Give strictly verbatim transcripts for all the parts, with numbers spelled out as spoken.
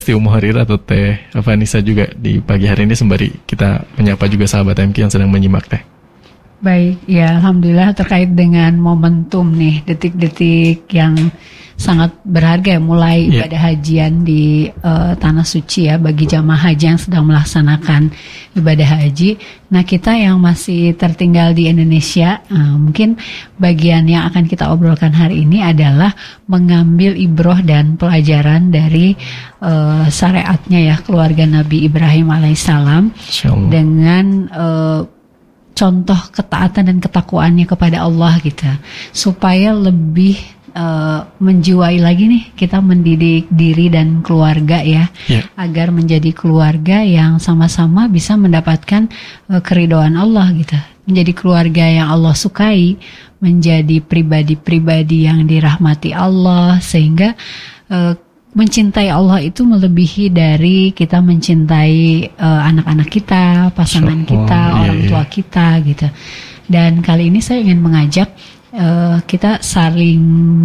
pasti Ummu Harirah atau Teh Vanessa juga di pagi hari ini sembari kita menyapa juga sahabat M K yang sedang menyimak Teh. Baik, ya alhamdulillah terkait dengan momentum nih, detik-detik yang sangat berharga ya, mulai yeah. ibadah hajian di uh, Tanah Suci ya, bagi jamaah haji yang sedang melaksanakan ibadah haji. Nah, kita yang masih tertinggal di Indonesia, uh, mungkin bagian yang akan kita obrolkan hari ini adalah mengambil ibroh dan pelajaran dari uh, syariatnya ya, keluarga Nabi Ibrahim alaihissalam dengan uh, contoh ketaatan dan ketakwaannya kepada Allah gitu, supaya lebih uh, menjiwai lagi nih kita mendidik diri dan keluarga ya, yeah. agar menjadi keluarga yang sama-sama bisa mendapatkan uh, keridhaan Allah gitu, menjadi keluarga yang Allah sukai, menjadi pribadi-pribadi yang dirahmati Allah, sehingga uh, mencintai Allah itu melebihi dari kita mencintai uh, anak-anak kita, pasangan kita, oh, orang tua kita gitu. Dan kali ini saya ingin mengajak uh, kita saling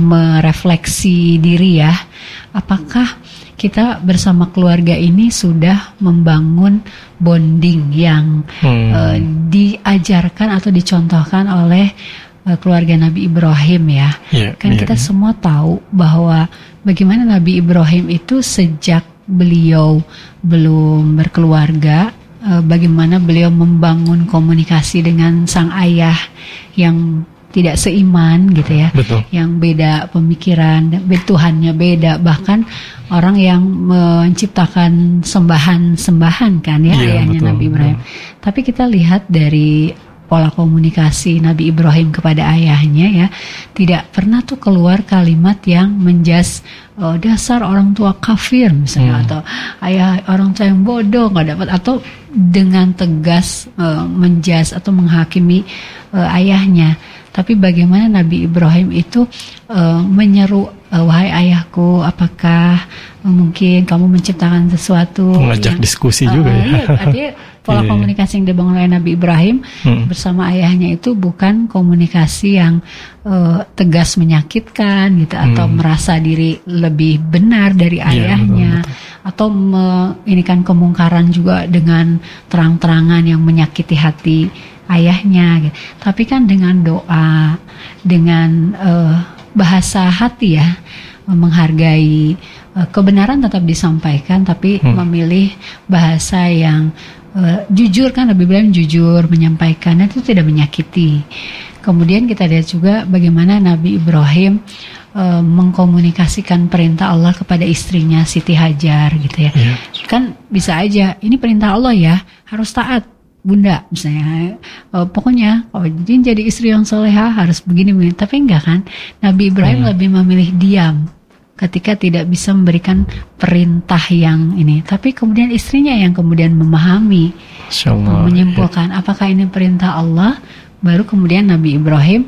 merefleksi diri ya. Apakah kita bersama keluarga ini sudah membangun bonding yang hmm. uh, diajarkan atau dicontohkan oleh uh, keluarga Nabi Ibrahim ya. Yeah, kan yeah, kita yeah. semua tahu bahwa bagaimana Nabi Ibrahim itu sejak beliau belum berkeluarga, e, bagaimana beliau membangun komunikasi dengan sang ayah yang tidak seiman gitu ya, betul. Yang beda pemikiran, Tuhannya beda, bahkan orang yang menciptakan sembahan-sembahan kan ya, yeah, ayahnya betul. Nabi Ibrahim. Hmm. Tapi kita lihat dari pola komunikasi Nabi Ibrahim kepada ayahnya ya, tidak pernah tuh keluar kalimat yang menjas uh, dasar orang tua kafir misalnya, hmm. atau ayah orang tua yang bodoh nggak dapat, atau dengan tegas uh, menjas atau menghakimi uh, ayahnya. Tapi bagaimana Nabi Ibrahim itu uh, menyeru, uh, wahai ayahku, apakah uh, mungkin kamu menciptakan sesuatu, mengajak yang, diskusi uh, juga ya. Iya, artinya pola yeah. komunikasi yang dibangun oleh Nabi Ibrahim hmm. bersama ayahnya itu bukan komunikasi yang uh, tegas menyakitkan gitu, hmm. atau merasa diri lebih benar dari ayahnya, yeah, betul, betul. Atau menginikan kemungkaran juga dengan terang-terangan yang menyakiti hati ayahnya gitu. Tapi kan dengan doa, dengan uh, bahasa hati ya, menghargai uh, kebenaran tetap disampaikan, tapi hmm. memilih bahasa yang Uh, jujur kan, Nabi Ibrahim jujur menyampaikan, itu tidak menyakiti. Kemudian kita lihat juga bagaimana Nabi Ibrahim uh, mengkomunikasikan perintah Allah kepada istrinya Siti Hajar gitu ya. Yeah. Kan bisa aja ini perintah Allah ya, harus taat Bunda misalnya. Uh, pokoknya oh jadi jadi istri yang soleha harus begini-begini. Tapi enggak kan, Nabi Ibrahim hmm. lebih memilih diam ketika tidak bisa memberikan perintah yang ini. Tapi kemudian istrinya yang kemudian memahami, Allah, menyimpulkan ya. Apakah ini perintah Allah, baru kemudian Nabi Ibrahim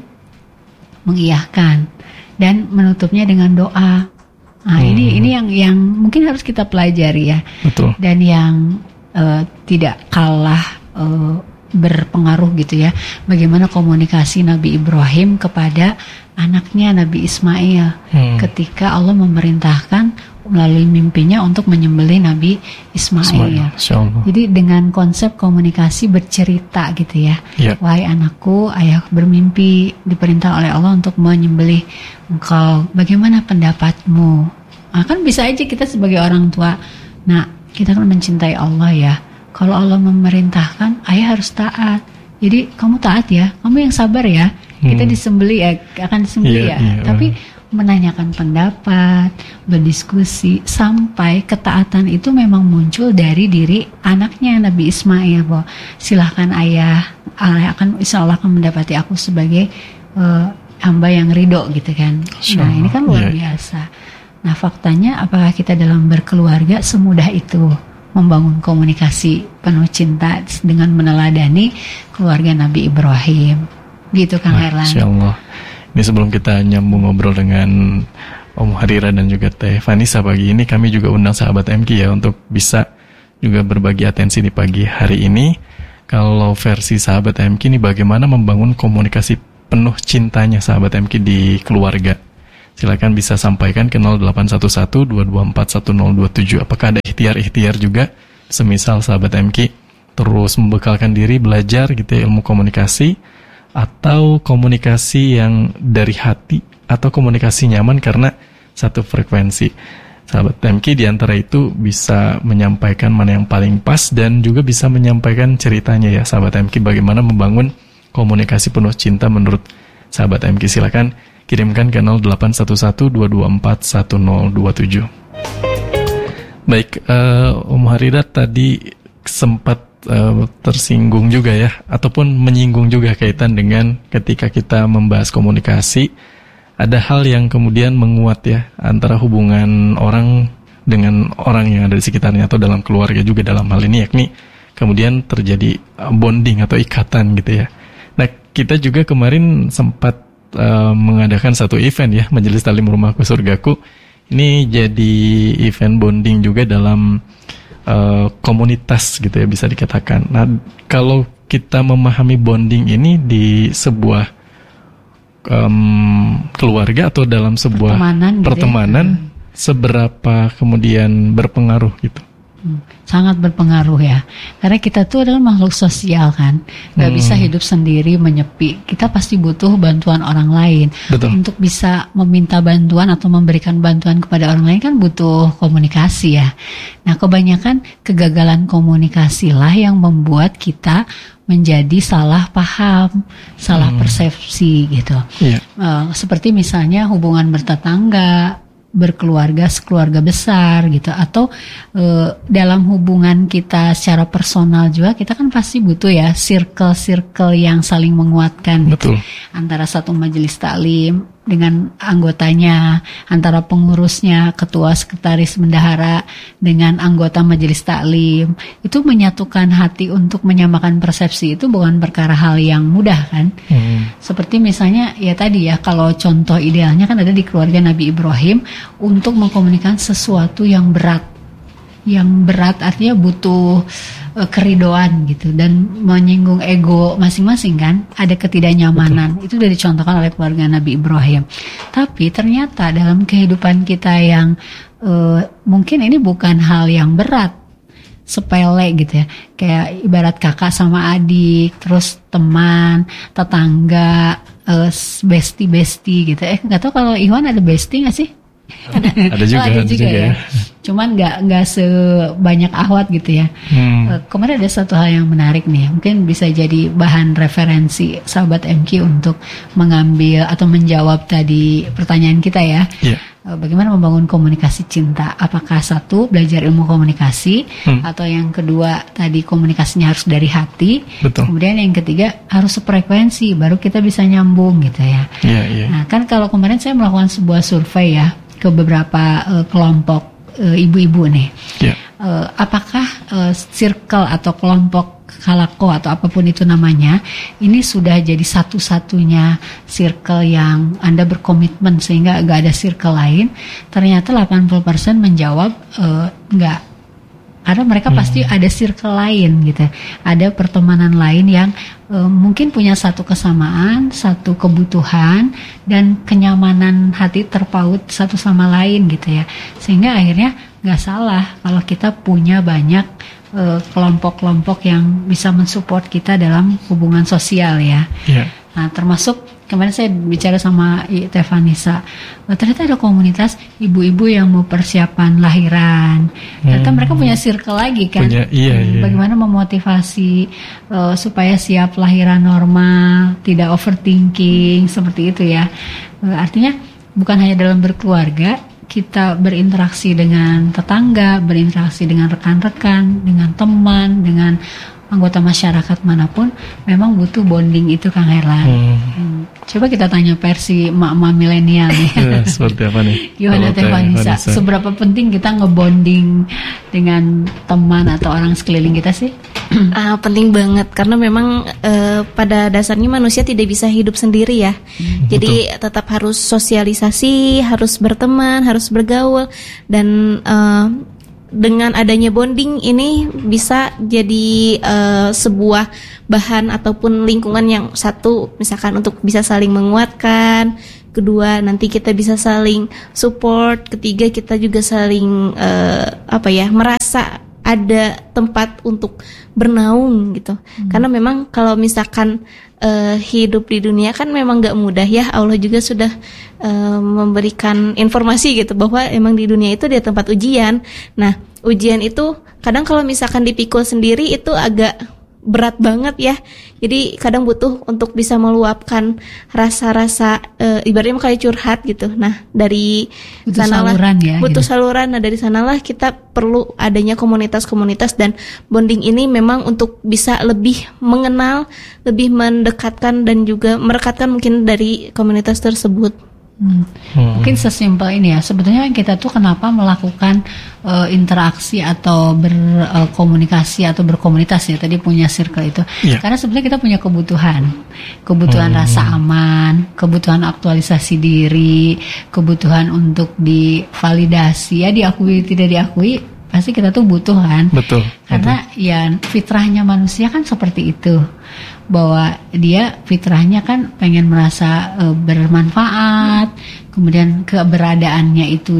mengiyahkan dan menutupnya dengan doa. Nah, hmm. ini ini yang yang mungkin harus kita pelajari ya. Betul. Dan yang uh, tidak kalah uh, berpengaruh gitu ya, bagaimana komunikasi Nabi Ibrahim kepada anaknya Nabi Ismail hmm. ketika Allah memerintahkan melalui mimpinya untuk menyembelih Nabi Ismail. Ismail. Jadi dengan konsep komunikasi bercerita gitu ya, yep. Wahai anakku, ayah bermimpi diperintah oleh Allah untuk menyembelih engkau, bagaimana pendapatmu? Nah, kan bisa aja kita sebagai orang tua, nah kita kan mencintai Allah ya, kalau Allah memerintahkan, ayah harus taat. Jadi kamu taat ya, kamu yang sabar ya. Kita disembeli ya, akan disembeli yeah, ya. Yeah, Tapi menanyakan pendapat, berdiskusi, sampai ketaatan itu memang muncul dari diri anaknya Nabi Ismail. Bahwa silahkan ayah, ayah akan insya Allah akan mendapati aku sebagai uh, hamba yang ridho gitu kan. Nah ini kan luar yeah. biasa. Nah faktanya apakah kita dalam berkeluarga semudah itu membangun komunikasi penuh cinta dengan meneladani keluarga Nabi Ibrahim, gitu Kang Herlan. Insyaallah. Ini sebelum kita nyambung ngobrol dengan Om Harirah dan juga Teh Vanessa pagi ini, kami juga undang sahabat M K ya untuk bisa juga berbagi atensi di pagi hari ini. Kalau versi sahabat M K ini bagaimana membangun komunikasi penuh cintanya sahabat M K di keluarga. silakan bisa sampaikan ke nol delapan satu satu dua dua empat satu nol dua tujuh. Apakah ada ikhtiar-ikhtiar juga, semisal sahabat M K terus membekalkan diri belajar gitu ya, ilmu komunikasi, atau komunikasi yang dari hati, atau komunikasi nyaman karena satu frekuensi. Sahabat M K di antara itu bisa menyampaikan mana yang paling pas dan juga bisa menyampaikan ceritanya ya sahabat M K, bagaimana membangun komunikasi penuh cinta menurut sahabat M K. Silakan kirimkan ke nol delapan satu satu dua dua empat satu nol dua tujuh. Baik, uh, Om Harirat tadi sempat uh, tersinggung juga ya, ataupun menyinggung juga kaitan dengan ketika kita membahas komunikasi, ada hal yang kemudian menguat ya antara hubungan orang dengan orang yang ada di sekitarnya atau dalam keluarga juga dalam hal ini, yakni kemudian terjadi bonding atau ikatan gitu ya. Nah, kita juga kemarin sempat uh, mengadakan satu event ya, Majelis Talim Rumahku Surgaku. Ini jadi event bonding juga dalam uh, komunitas gitu ya, bisa dikatakan. Nah, kalau kita memahami bonding ini di sebuah Um, keluarga atau dalam sebuah pertemanan, pertemanan gitu ya. Seberapa kemudian berpengaruh gitu? Hmm, sangat berpengaruh ya, karena kita tuh adalah makhluk sosial kan, nggak hmm. bisa hidup sendiri menyepi. Kita pasti butuh bantuan orang lain. Betul. Untuk bisa meminta bantuan atau memberikan bantuan kepada orang lain kan butuh komunikasi ya. Nah, kebanyakan kegagalan komunikasi lah yang membuat kita menjadi salah paham, salah hmm. persepsi gitu. Yeah. Uh, seperti misalnya hubungan bertetangga, berkeluarga, sekeluarga besar gitu, atau uh, dalam hubungan kita secara personal juga kita kan pasti butuh ya circle-circle yang saling menguatkan. Betul. Gitu. Antara satu majelis taklim dengan anggotanya, antara pengurusnya, ketua sekretaris bendahara dengan anggota majelis taklim, itu menyatukan hati untuk menyamakan persepsi itu bukan perkara hal yang mudah kan. Hmm. Seperti misalnya ya tadi ya, kalau contoh idealnya kan ada di keluarga Nabi Ibrahim untuk mengkomunikasikan sesuatu yang berat. Yang berat artinya butuh uh, keridoan gitu, dan menyinggung ego masing-masing kan, ada ketidaknyamanan. Betul. Itu sudah dicontohkan oleh keluarga Nabi Ibrahim. Tapi ternyata dalam kehidupan kita yang uh, mungkin ini bukan hal yang berat, sepele gitu ya, kayak ibarat kakak sama adik, terus teman, tetangga, uh, bestie-bestie gitu. Eh nggak tahu kalau Iwan ada bestie nggak sih? ada, ada juga, oh, ada juga, juga ya. ya. Cuman nggak nggak sebanyak Ahwat gitu ya. Hmm. Uh, kemarin ada satu hal yang menarik nih, mungkin bisa jadi bahan referensi sahabat M K untuk mengambil atau menjawab tadi pertanyaan kita ya. Yeah. Uh, bagaimana membangun komunikasi cinta? Apakah satu belajar ilmu komunikasi, hmm. atau yang kedua tadi komunikasinya harus dari hati. Betul. Kemudian yang ketiga harus sefrekuensi, baru kita bisa nyambung gitu ya. Yeah, yeah. Nah kan kalau kemarin saya melakukan sebuah survei ya ke beberapa uh, kelompok uh, ibu-ibu nih, yeah. uh, apakah uh, circle atau kelompok halaqah atau apapun itu namanya, ini sudah jadi satu-satunya circle yang Anda berkomitmen sehingga gak ada circle lain? Ternyata delapan puluh persen menjawab uh, enggak. Karena mereka hmm. pasti ada circle lain gitu, ada pertemanan lain yang e, mungkin punya satu kesamaan, satu kebutuhan dan kenyamanan hati terpaut satu sama lain gitu ya. Sehingga akhirnya nggak salah kalau kita punya banyak e, kelompok-kelompok yang bisa mensupport kita dalam hubungan sosial ya. Yeah. Nah termasuk kemarin saya bicara sama Teh Vanessa, ternyata ada komunitas ibu-ibu yang mau persiapan lahiran. Ternyata hmm. mereka punya circle lagi kan. Punya, iya, iya. Bagaimana memotivasi uh, supaya siap lahiran normal, tidak overthinking seperti itu ya. Uh, artinya bukan hanya dalam berkeluarga, kita berinteraksi dengan tetangga, berinteraksi dengan rekan-rekan, dengan teman, dengan anggota masyarakat manapun, memang butuh bonding itu Kang Herlan. Hmm. Hmm. Coba kita tanya versi emak-emak milenial nih. Ya, seperti apa nih? Gimana Teh Vanessa? Seberapa penting kita ngebonding dengan teman atau orang sekeliling kita sih? Uh, penting banget, karena memang uh, pada dasarnya manusia tidak bisa hidup sendiri ya. Hmm, Jadi betul. Tetap harus sosialisasi, harus berteman, harus bergaul, dan uh, dengan adanya bonding ini bisa jadi uh, sebuah bahan ataupun lingkungan yang satu, misalkan untuk bisa saling menguatkan, kedua nanti kita bisa saling support, ketiga kita juga saling uh, apa ya merasa ada tempat untuk bernaung gitu. Hmm. Karena memang kalau misalkan uh, hidup di dunia kan memang gak mudah ya. Allah juga sudah uh, memberikan informasi gitu bahwa emang di dunia itu dia tempat ujian. Nah, ujian itu kadang kalau misalkan dipikul sendiri itu agak berat banget ya. Jadi kadang butuh untuk bisa meluapkan rasa-rasa e, ibaratnya kayak curhat gitu. Nah, dari butuh sanalah saluran ya, butuh gitu. saluran. Nah, dari sanalah kita perlu adanya komunitas-komunitas dan bonding ini memang untuk bisa lebih mengenal, lebih mendekatkan dan juga merekatkan mungkin dari komunitas tersebut. Hmm. Hmm. Mungkin sesimpel ini ya. Sebetulnya kita tuh kenapa melakukan uh, interaksi atau berkomunikasi uh, atau berkomunitas ya. Tadi punya circle itu yeah. Karena sebenarnya kita punya kebutuhan Kebutuhan hmm. rasa aman, kebutuhan aktualisasi diri, kebutuhan untuk divalidasi ya, diakui tidak diakui pasti kita tuh butuh kan. Betul. Karena betul. Ya fitrahnya manusia kan seperti itu, bahwa dia fitrahnya kan pengen merasa e, bermanfaat, kemudian keberadaannya itu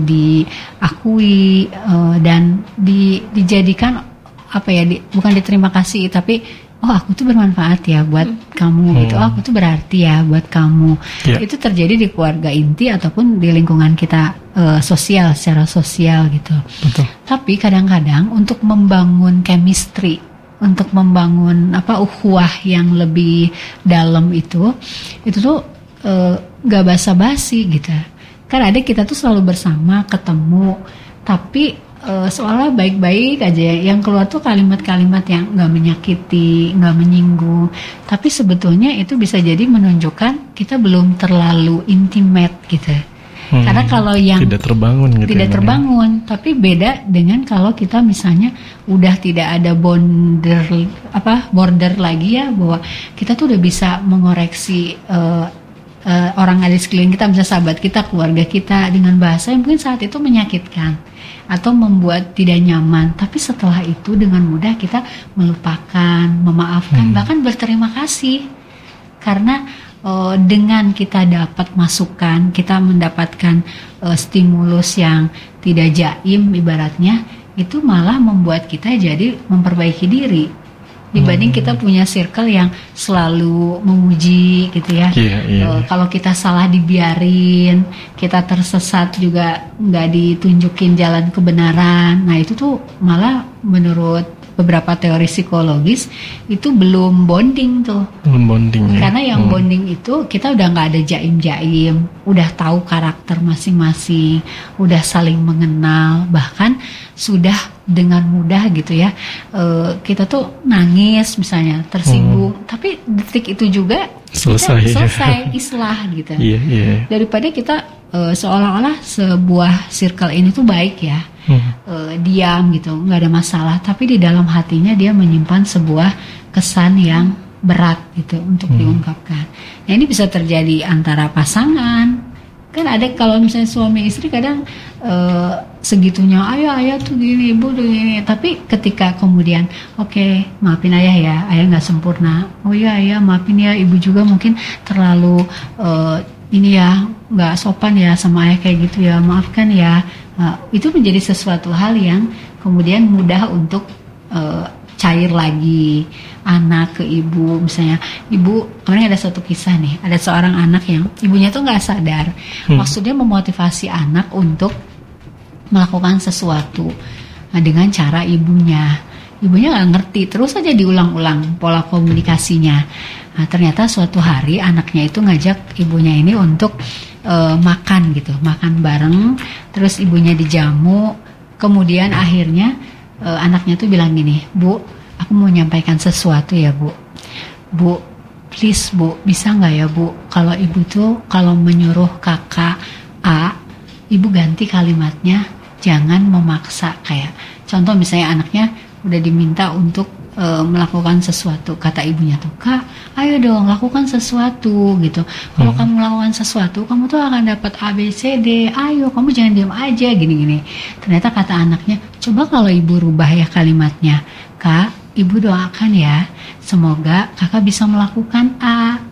diakui e, dan di, dijadikan apa ya, di, bukan diterima kasih tapi oh aku tuh bermanfaat ya buat hmm. kamu gitu, oh aku tuh berarti ya buat kamu. Yeah. Itu terjadi di keluarga inti ataupun di lingkungan kita uh, sosial, secara sosial gitu. Betul. Tapi kadang-kadang untuk membangun chemistry, untuk membangun apa ukhuwah yang lebih dalam itu, itu tuh uh, gak basa-basi gitu. Karena ada kita tuh selalu bersama, ketemu, tapi Uh, seolah baik-baik aja, yang keluar tuh kalimat-kalimat yang nggak menyakiti, nggak menyinggung, tapi sebetulnya itu bisa jadi menunjukkan kita belum terlalu intimate gitu. Hmm, karena kalau yang tidak terbangun, gitu tidak ya, terbangun, ya. Tapi beda dengan kalau kita misalnya udah tidak ada border apa border lagi ya, bahwa kita tuh udah bisa mengoreksi uh, uh, orang ada di sekeliling kita, bisa sahabat kita, keluarga kita dengan bahasa yang mungkin saat itu menyakitkan atau membuat tidak nyaman, tapi setelah itu dengan mudah kita melupakan, memaafkan, hmm. bahkan berterima kasih karena uh, dengan kita dapat masukan, kita mendapatkan uh, stimulus yang tidak jaim ibaratnya, itu malah membuat kita jadi memperbaiki diri dibanding hmm. kita punya circle yang selalu memuji gitu ya. Yeah, yeah. Uh, kalau kita salah dibiarin, kita tersesat juga nggak ditunjukin jalan kebenaran. Nah itu tuh malah menurut beberapa teori psikologis itu belum bonding tuh. Belum bonding. Ya? Karena yang hmm. bonding itu kita udah nggak ada jaim-jaim, udah tahu karakter masing-masing, udah saling mengenal, bahkan sudah dengan mudah gitu ya. E, kita tuh nangis misalnya, tersinggung, hmm. tapi detik itu juga selesai, kita selesai islah gitu. Yeah, yeah. Daripada kita e, seolah-olah sebuah circle ini tuh baik ya. Hmm. Uh, diam gitu, nggak ada masalah, tapi di dalam hatinya dia menyimpan sebuah kesan yang berat gitu untuk hmm. diungkapkan. Nah ini bisa terjadi antara pasangan, kan ada kalau misalnya suami istri kadang uh, segitunya, ayah ayah tuh gini, ibu tuh gini, tapi ketika kemudian oke okay, maafin ayah ya, ayah nggak sempurna, oh iya ayah maafin ya, ibu juga mungkin terlalu uh, ini ya nggak sopan ya sama ayah kayak gitu ya, maafkan ya. Uh, itu menjadi sesuatu hal yang kemudian mudah untuk uh, cair lagi. Anak ke ibu misalnya, ibu kemarin ada satu kisah nih, ada seorang anak yang ibunya tuh nggak sadar, hmm. maksudnya memotivasi anak untuk melakukan sesuatu nah, dengan cara ibunya, ibunya nggak ngerti, terus aja diulang-ulang pola komunikasinya. Nah, ternyata suatu hari anaknya itu ngajak ibunya ini untuk uh, makan gitu, makan bareng, terus ibunya dijamu, kemudian akhirnya uh, anaknya tuh bilang gini, Bu, aku mau nyampaikan sesuatu ya Bu, Bu, please Bu, bisa nggak ya Bu, kalau ibu tuh kalau menyuruh kakak A, ibu ganti kalimatnya, jangan memaksa, kayak contoh misalnya anaknya udah diminta untuk E, melakukan sesuatu, kata ibunya tuh, Kak, ayo dong lakukan sesuatu gitu. Kalau hmm. kamu melakukan sesuatu, kamu tuh akan dapat A B C D. Ayo, kamu jangan diam aja gini-gini. Ternyata kata anaknya, coba kalau ibu rubah ya kalimatnya, Kak, ibu doakan ya, semoga kakak bisa melakukan A.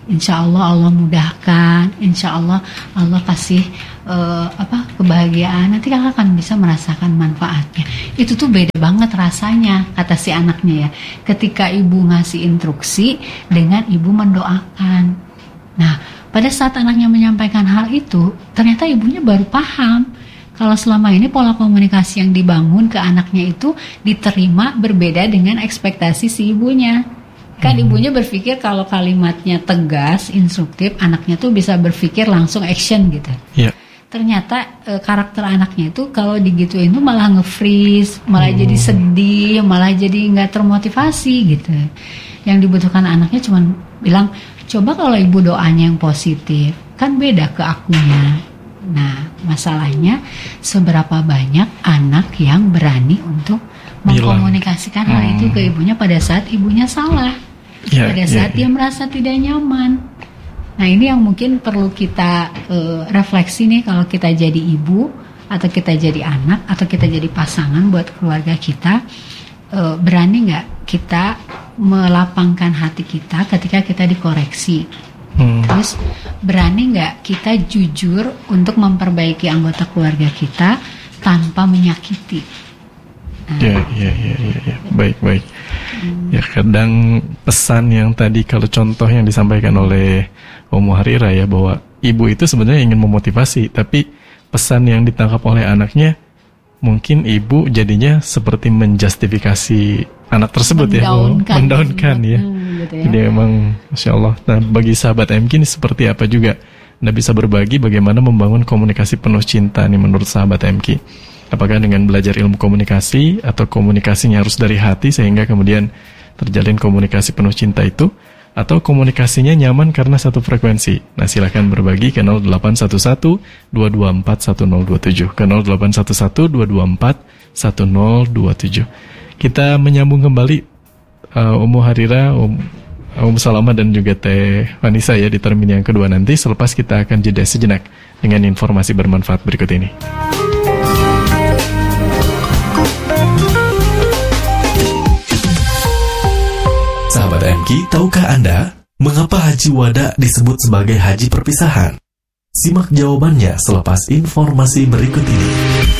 insya Allah Allah mudahkan, insya Allah Allah kasih uh, apa kebahagiaan, nanti kakak akan bisa merasakan manfaatnya. Itu tuh beda banget rasanya, kata si anaknya ya, ketika ibu ngasih instruksi dengan ibu mendoakan. Nah, pada saat anaknya menyampaikan hal itu, ternyata ibunya baru paham kalau selama ini pola komunikasi yang dibangun ke anaknya itu diterima berbeda dengan ekspektasi si ibunya. Kan hmm. ibunya berpikir kalau kalimatnya tegas, instruktif, anaknya tuh bisa berpikir langsung action gitu. Yeah. Ternyata e, karakter anaknya itu kalau digituin tuh malah nge-freeze, malah hmm. jadi sedih, malah jadi nggak termotivasi gitu. Yang dibutuhkan anaknya cuma bilang, coba kalau ibu doanya yang positif, kan beda ke akunya. Nah, masalahnya seberapa banyak anak yang berani untuk mengkomunikasikan hal hmm. itu ke ibunya pada saat ibunya salah, yeah, pada saat yeah, dia yeah. merasa tidak nyaman. Nah, ini yang mungkin perlu kita uh, refleksi nih kalau kita jadi ibu atau kita jadi anak atau kita jadi pasangan buat keluarga kita, uh, berani nggak kita melapangkan hati kita ketika kita dikoreksi? Hmm. Terus berani nggak kita jujur untuk memperbaiki anggota keluarga kita tanpa menyakiti? Nah. Ya, ya, ya, ya, ya, baik, baik. Hmm. Ya, kadang pesan yang tadi kalau contoh yang disampaikan oleh Om Harira ya, bahwa ibu itu sebenarnya ingin memotivasi, tapi pesan yang ditangkap oleh anaknya mungkin ibu jadinya seperti menjustifikasi anak tersebut ya, mendaunkan ya. Hmm. Gitu ya. Jadi memang Masya Allah. Nah, bagi sahabat M K ini seperti apa juga Anda bisa berbagi bagaimana membangun komunikasi penuh cinta nih menurut sahabat M K. Apakah dengan belajar ilmu komunikasi atau komunikasinya harus dari hati sehingga kemudian terjalin komunikasi penuh cinta itu, atau komunikasinya nyaman karena satu frekuensi. Nah, silakan berbagi ke nol delapan satu satu dua dua empat satu nol dua tujuh ke nol delapan satu satu dua dua empat satu nol dua tujuh. Kita menyambung kembali Uh, Om Harira, Om, Om Salama dan juga Teh Vanessa ya di termin yang kedua nanti, selepas kita akan jeda sejenak dengan informasi bermanfaat berikut ini. Sahabat M K, tahukah Anda mengapa Haji Wada disebut sebagai haji perpisahan? Simak jawabannya selepas informasi berikut ini.